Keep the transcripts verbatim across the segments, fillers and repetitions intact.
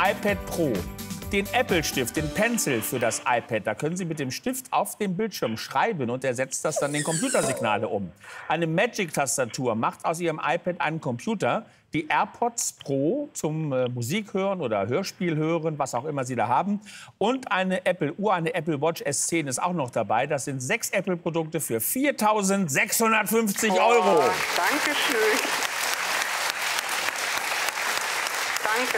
iPad Pro, den Apple-Stift, den Pencil für das iPad. Da können Sie mit dem Stift auf dem Bildschirm schreiben und der setzt das dann in Computersignale um. Eine Magic-Tastatur macht aus Ihrem iPad einen Computer. Die AirPods Pro zum äh, Musik hören oder Hörspiel hören, was auch immer Sie da haben. Und eine Apple-Uhr, eine Apple Watch S zehn ist auch noch dabei. Das sind sechs Apple-Produkte für viertausendsechshundertfünfzig Euro. Oh, danke schön. Danke.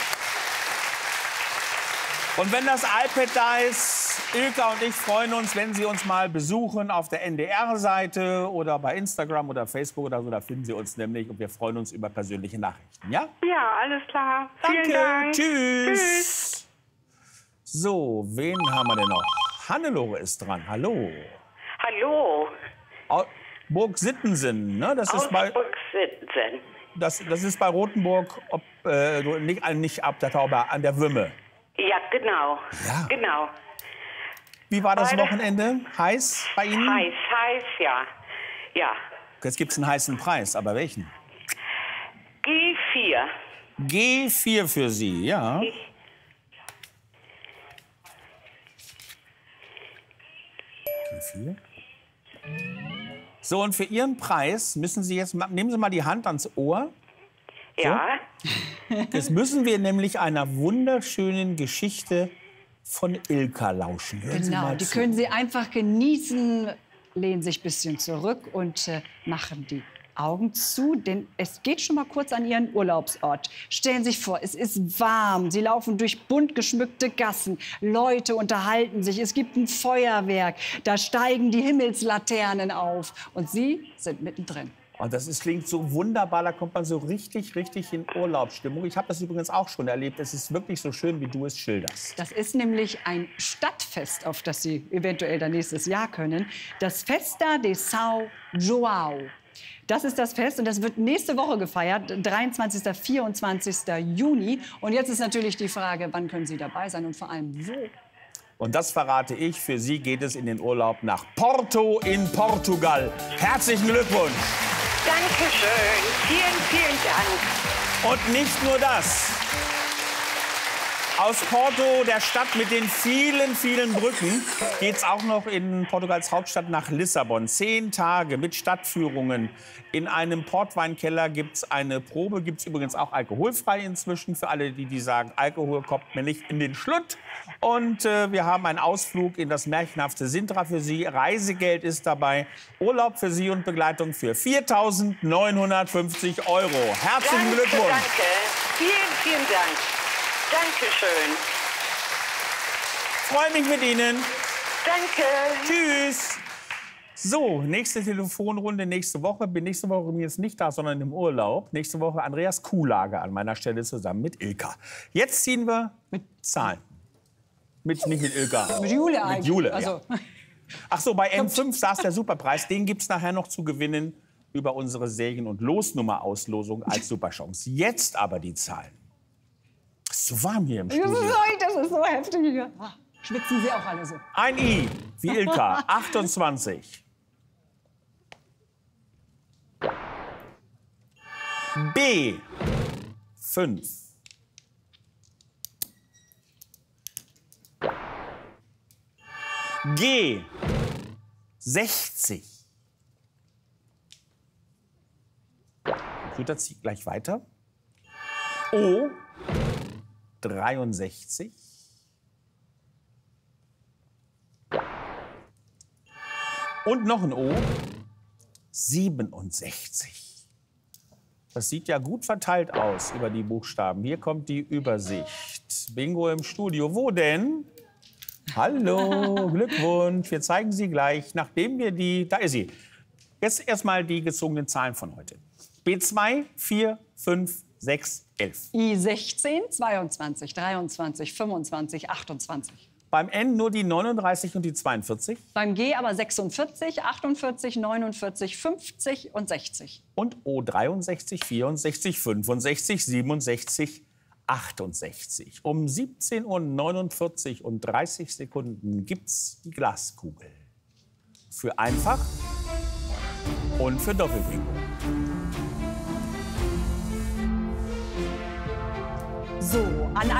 Und wenn das iPad da ist, Ilka und ich freuen uns, wenn Sie uns mal besuchen auf der N D R-Seite oder bei Instagram oder Facebook oder so. Da finden Sie uns nämlich und wir freuen uns über persönliche Nachrichten. Ja? Ja, alles klar. Danke. Vielen Dank. Tschüss. Tschüss. So, wen haben wir denn noch? Hannelore ist dran. Hallo. Hallo. Au- Burg Sittensen, ne? Das ist bei, Augsburg-Sittensen. das, das ist bei Rothenburg, ob, äh, nicht, äh, nicht ab der Taube, an der Wümme. Ja, genau. Ja. Genau. Wie war das Beide- Wochenende? Heiß bei Ihnen? Heiß, heiß, ja. Ja. Jetzt gibt es einen heißen Preis, aber welchen? G vier. G vier für Sie, ja. Ich, G vier. So, und für Ihren Preis müssen Sie jetzt, mal- nehmen Sie mal die Hand ans Ohr. ja. Jetzt müssen wir nämlich einer wunderschönen Geschichte von Ilka lauschen. Hören Sie Genau, mal die zu. können Sie einfach genießen, lehnen sich ein bisschen zurück und äh, machen die Augen zu, denn es geht schon mal kurz an Ihren Urlaubsort. Stellen Sie sich vor, es ist warm, Sie laufen durch bunt geschmückte Gassen, Leute unterhalten sich, es gibt ein Feuerwerk, da steigen die Himmelslaternen auf und Sie sind mittendrin. Und das ist, klingt so wunderbar, da kommt man so richtig, richtig in Urlaubsstimmung. Ich habe das übrigens auch schon erlebt. Es ist wirklich so schön, wie du es schilderst. Das ist nämlich ein Stadtfest, auf das Sie eventuell dann nächstes Jahr können. Das Festa de São João. Das ist das Fest und das wird nächste Woche gefeiert, dreiundzwanzigsten, vierundzwanzigsten Juni. Und jetzt ist natürlich die Frage, wann können Sie dabei sein und vor allem wo? Und das verrate ich. Für Sie geht es in den Urlaub nach Porto in Portugal. Herzlichen Glückwunsch. Dankeschön. Vielen, vielen Dank. Und nicht nur das. Aus Porto, der Stadt mit den vielen, vielen Brücken, geht es auch noch in Portugals Hauptstadt nach Lissabon. Zehn Tage mit Stadtführungen. In einem Portweinkeller gibt es eine Probe. Gibt es übrigens auch alkoholfrei inzwischen. Für alle, die, die sagen, Alkohol kommt mir nicht in den Schlutt. Und äh, wir haben einen Ausflug in das märchenhafte Sintra für Sie. Reisegeld ist dabei. Urlaub für Sie und Begleitung für viertausendneunhundertfünfzig Euro. Herzlichen Danke, Glückwunsch. danke. Vielen, vielen Dank. Dankeschön. Freue mich mit Ihnen. Danke. Tschüss. So, nächste Telefonrunde nächste Woche. Bin nächste Woche übrigens nicht da, sondern im Urlaub. Nächste Woche Andreas Kuhlage an meiner Stelle zusammen mit Ilka. Jetzt ziehen wir mit Zahlen. Mit, nicht mit Ilka. Mit Jule Mit eigentlich. Jule, Also, ja. Ach so, bei M fünf saß der Superpreis. Den gibt es nachher noch zu gewinnen über unsere Serien- und Losnummer-Auslosung als Superchance. Jetzt aber die Zahlen. Es ist so warm hier im das ist Studio. so, das ist so heftig. Ah, schwitzen Sie auch alle so. Ein I, wie Ilka, achtundzwanzig. B, fünf. G, sechzig. Der Computer zieht gleich weiter. O, dreiundsechzig. Und noch ein O, siebenundsechzig. Das sieht ja gut verteilt aus über die Buchstaben. Hier kommt die Übersicht. Bingo im Studio. Wo denn? Hallo, Glückwunsch. Wir zeigen Sie gleich, nachdem wir die... Da ist sie. Jetzt erstmal die gezogenen Zahlen von heute. B zwei, vier, fünf, sechs, elf. I sechzehn, zweiundzwanzig, dreiundzwanzig, fünfundzwanzig, achtundzwanzig. Beim N nur die neununddreißig und die zweiundvierzig. Beim G aber sechsundvierzig, achtundvierzig, neunundvierzig, fünfzig und sechzig. Und O dreiundsechzig, vierundsechzig, fünfundsechzig, siebenundsechzig, achtundsechzig. Um siebzehn Uhr neunundvierzig und dreißig Sekunden gibt's die Glaskugel. Für einfach und für Doppelbingo. So, an